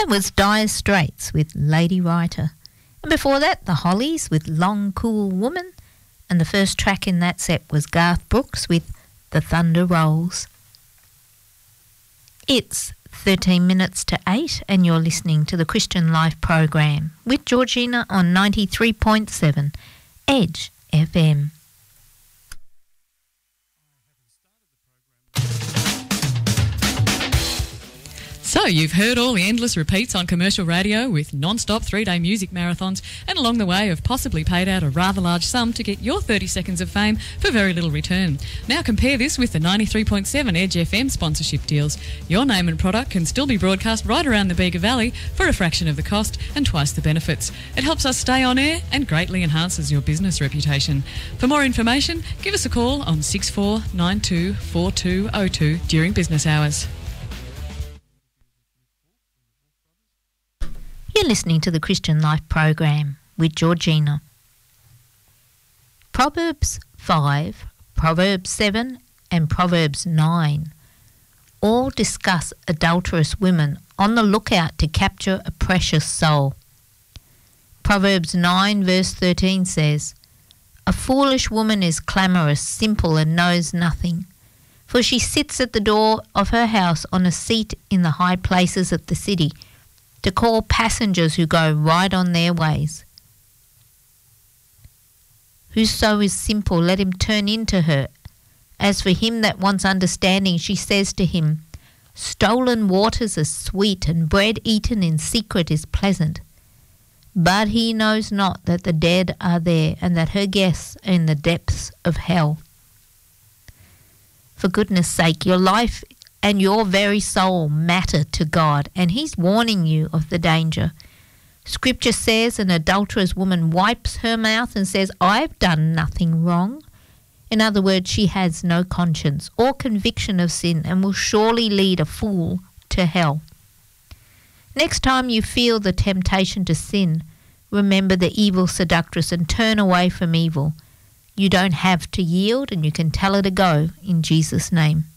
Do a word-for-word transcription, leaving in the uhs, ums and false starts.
was Dire Straits with Lady Writer. And before that, the Hollies with Long Cool Woman. And the first track in that set was Garth Brooks with The Thunder Rolls. It's thirteen minutes to eight and you're listening to the Christian Life program with Georgina on ninety-three point seven Edge F M. So you've heard all the endless repeats on commercial radio with non-stop three-day music marathons, and along the way have possibly paid out a rather large sum to get your thirty seconds of fame for very little return. Now compare this with the ninety-three point seven Edge F M sponsorship deals. Your name and product can still be broadcast right around the Bega Valley for a fraction of the cost and twice the benefits. It helps us stay on air and greatly enhances your business reputation. For more information, give us a call on six four nine two four two zero two during business hours. You're listening to the Christian Life program with Georgina. Proverbs five, Proverbs seven and Proverbs nine all discuss adulterous women on the lookout to capture a precious soul. Proverbs nine verse thirteen says, "A foolish woman is clamorous, simple, and knows nothing, for she sits at the door of her house on a seat in the high places of the city, to call passengers who go right on their ways. Whoso is simple, let him turn into her. As for him that wants understanding, she says to him, stolen waters are sweet, and bread eaten in secret is pleasant. But he knows not that the dead are there, and that her guests are in the depths of hell." For goodness sake, your life and your very soul matter to God, and he's warning you of the danger. Scripture says an adulterous woman wipes her mouth and says, "I've done nothing wrong." In other words, she has no conscience or conviction of sin and will surely lead a fool to hell. Next time you feel the temptation to sin, remember the evil seductress and turn away from evil. You don't have to yield, and you can tell her to go in Jesus' name.